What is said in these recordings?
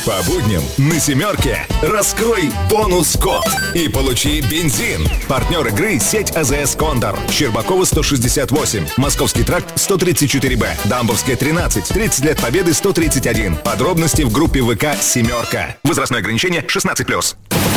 По будням на «семерке» раскрой бонус-код и получи бензин. Партнер игры — сеть АЗС «Кондор». Щербакова 168, Московский тракт 134Б, Дамбовская 13, 30 лет Победы 131. Подробности в группе ВК «Семерка». Возрастное ограничение 16+.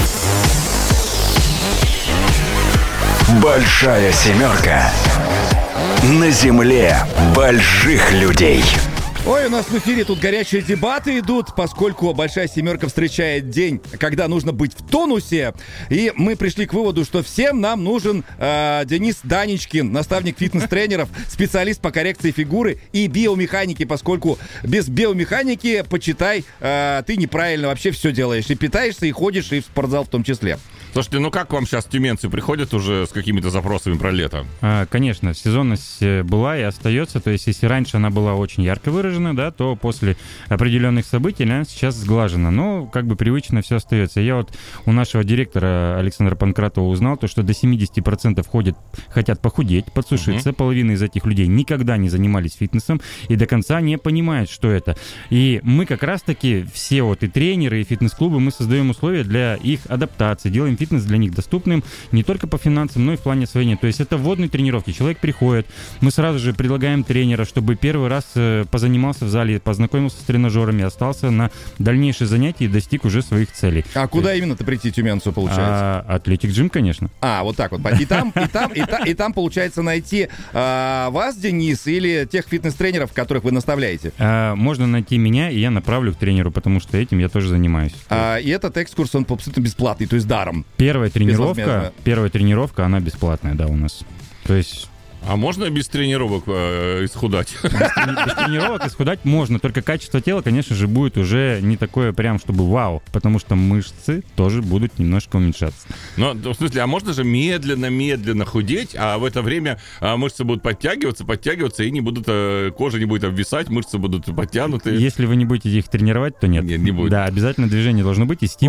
Большая семерка. На земле больших людей. Ой, у нас в эфире тут горячие дебаты идут, поскольку «Большая семерка» встречает день, когда нужно быть в тонусе. И мы пришли к выводу, что всем нам нужен Денис Даничкин, наставник фитнес-тренеров, специалист по коррекции фигуры и биомеханики, поскольку без биомеханики, почитай, ты неправильно вообще все делаешь. И питаешься, и ходишь, и в спортзал в том числе. Слушайте, ну как вам сейчас тюменцы приходят уже с какими-то запросами про лето? Конечно, сезонность была и остается. То есть, если раньше она была очень ярко выражена, да, то после определенных событий она сейчас сглажена. Но как бы привычно все остается. Я вот у нашего директора Александра Панкратова узнал, то, что до 70% хотят похудеть, подсушиться. Половина из этих людей никогда не занимались фитнесом и до конца не понимают, что это. И мы как раз-таки все вот и тренеры, и фитнес-клубы, мы создаем условия для их адаптации, делаем фитнес для них доступным не только по финансам, но и в плане освоения. То есть это вводные тренировки. Человек приходит, мы сразу же предлагаем тренера, чтобы первый раз позанимался в зале, познакомился с тренажерами, остался на дальнейшие занятия и достиг уже своих целей. А куда именно-то прийти тюменцу, получается? Атлетик Джим, конечно. Вот так вот. И там получается найти вас, Денис, или тех фитнес-тренеров, которых вы наставляете? Можно найти меня, и я направлю к тренеру, потому что этим я тоже занимаюсь. И этот экскурс, он абсолютно бесплатный, то есть даром. Первая тренировка, она бесплатная, да, у нас. То есть... А можно без тренировок исхудать? Без тренировок исхудать можно, только качество тела, конечно же, будет уже не такое прям, чтобы вау, потому что мышцы тоже будут немножко уменьшаться. Ну, в смысле, а можно же медленно худеть, а в это время мышцы будут подтягиваться, и не будут, кожа не будет обвисать, мышцы будут подтянуты. Если вы не будете их тренировать, то нет. Нет, не будет. Да, обязательно движение должно быть и стимул.